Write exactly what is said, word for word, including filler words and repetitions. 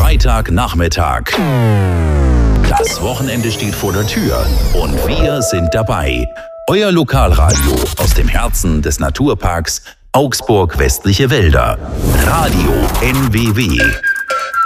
Freitagnachmittag. Das Wochenende steht vor der Tür und wir sind dabei. Euer Lokalradio aus dem Herzen des Naturparks Augsburg Westliche Wälder. Radio N W W.